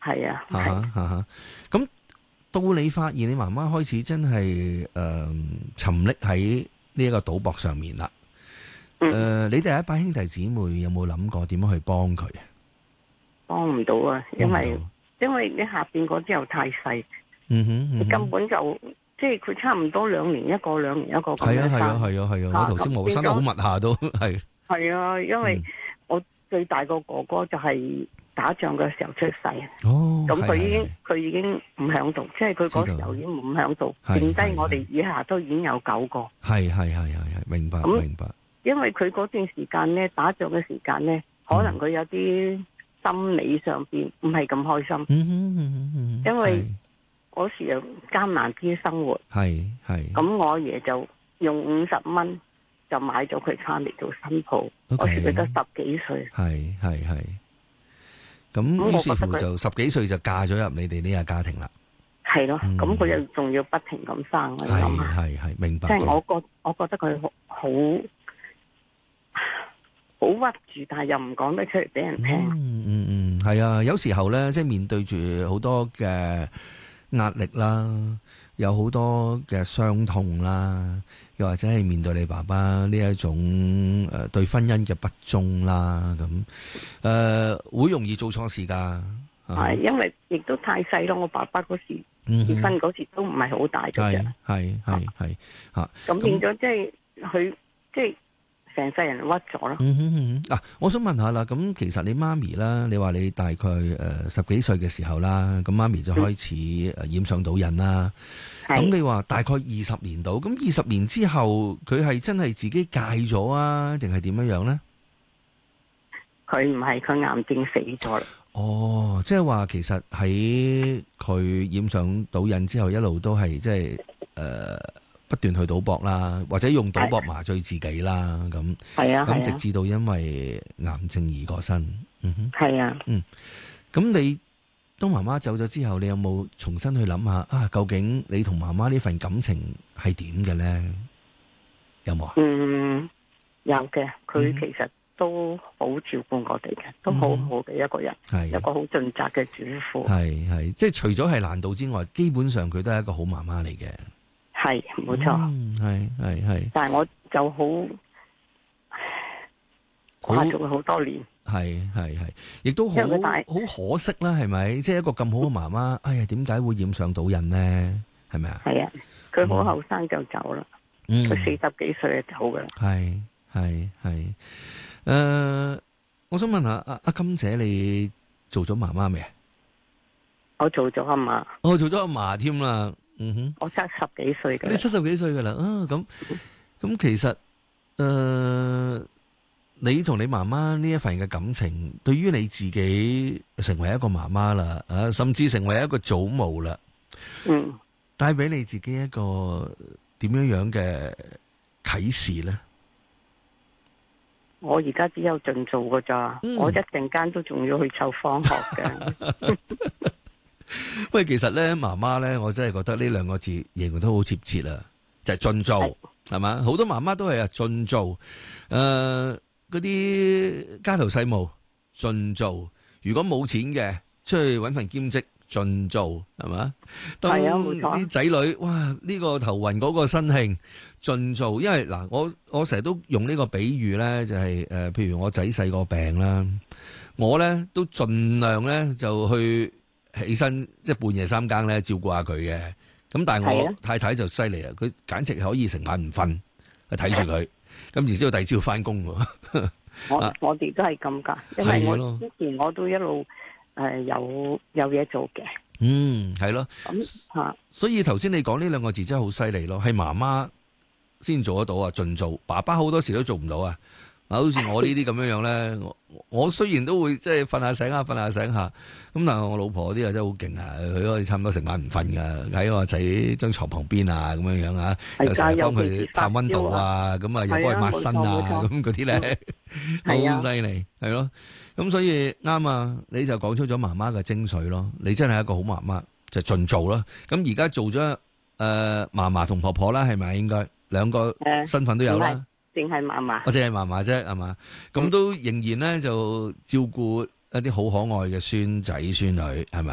係啊， 嚇嚇嚇。咁到你發現你媽媽開始真係沉溺喺呢一個賭博上面啦。你哋一班兄弟姊妹有冇諗過點樣去幫佢啊？ 幫唔到啊，因為你下邊嗰啲又太細，你根本就即係佢差唔多2年一個咁樣生。 係啊，我頭先我生得好密下都係。 係啊，因為我最大個哥哥就係打仗嘅時候出世，咁佢已經唔響度，即係佢嗰時候已經唔響度，剩低我哋以下都已經有9個。 係，明白。 因為佢嗰段時間咧，打仗嘅時間咧，可能佢有啲心理上邊唔係咁開心，因為嗰時又艱難啲生活，咁我阿爺就用50蚊就買咗佢翻嚟做新抱，嗰時佢得10幾歲， 係。咁於是乎就10幾歲就嫁咗入你哋呢個家庭啦。 係咯，咁佢又仲要不停咁生，我諗下， 係明白。 即係我覺得佢好屈住，但係又唔講得出嚟俾人聽。 係啊，有時候咧，即係面對住好多嘅壓力啦，有好多嘅傷痛啦，又或者係面對你爸爸呢一種對婚姻嘅不忠啦，咁會容易做錯事噶。 係因為亦都太細咯，我爸爸嗰時結婚嗰時都唔係好大嘅啫。係吓，咁變咗即係佢即係成世人屈咗咯。 我想問下啦，咁其實你媽咪啦，你話你大概10幾歲嘅時候啦，咁媽咪就開始染上賭癮啦。咁你話大概20年到，咁20年之後佢係真係自己戒咗啊，定係點樣樣咧？ 佢唔係，佢癌症死咗啦。 哦，即係話其實喺佢染上賭癮之後，一路都係即係不斷去賭博啦，或者用賭博麻醉自己啦，咁咁直至到因為癌症而過身。 係啊。 咁你當媽媽走咗之後，你有冇重新去諗下啊？究竟你同媽媽呢份感情係點嘅咧？有冇啊？ 有嘅，佢其實都好照顧我哋嘅，都好好嘅一個人，一個好盡責嘅主婦。 係，即係除咗係難度之外，基本上佢都係一個好媽媽嚟嘅。 係，冇錯。 係。 但係我就好掛住佢好多年。 係，亦都好可惜啦，係咪？即係一個咁好嘅媽媽，哎呀，點解會染上賭癮呢？係咪啊？係啊，佢好後生就走啦，佢40幾歲就走噶啦。 係。我想問下阿金姐，你做咗媽媽未啊？ 我做咗阿嫲。 我做咗阿嫲添啦。 我70幾歲噶。 你70幾歲噶啦？咁其實你同你媽媽呢一份嘅感情，對於你自己成為一個媽媽啦，甚至成為一個祖母啦，帶俾你自己一個點樣嘅啟示咧？我而家只有盡做噶咋，我一陣間都仲要去湊放學嘅。 喂，其實咧，媽媽咧，我真係覺得呢2個字形容都好貼切啦，就係盡做，係嘛？好多媽媽都係盡做，嗰啲家頭細務盡做，如果冇錢嘅，出去搵份兼職盡做，係嘛？係啊，冇錯。啲仔女，哇，呢個頭暈嗰個身慶盡做，因為嗱，我成日都用呢個比喻咧，就係譬如我仔細個病啦，我咧都盡量咧就去起身，即係半夜3更咧照顧下佢嘅。咁但係我太太就犀利啊，佢簡直可以成晚唔瞓去睇住佢。咁然之後第二朝翻工喎。 我哋都係咁噶，因為我之前我都一路有嘢做嘅。 係咯。所以頭先你講呢2個字真係好犀利咯，係媽媽先做得到啊，盡做。爸爸好多時都做唔到啊。好似我呢啲咁樣咧，我雖然都會即係瞓下醒下，咁但係我老婆啲啊真係好勁啊，佢可以差唔多成晚唔瞓噶，喺我仔張床旁邊啊咁樣啊，又成日幫佢探溫度啊，咁啊又幫佢抹身啊，咁嗰啲咧好犀利，係咯。咁所以啱啊，你就講出咗媽媽嘅精髓咯，你真係一個好媽媽，就盡做咯。咁而家做咗嫲嫲同婆婆啦，係咪應該2個身份都有啦？ 淨係嫲嫲， 我淨係嫲嫲啫，係嘛？咁都仍然咧就照顧一啲好可愛嘅孫仔孫女，係咪？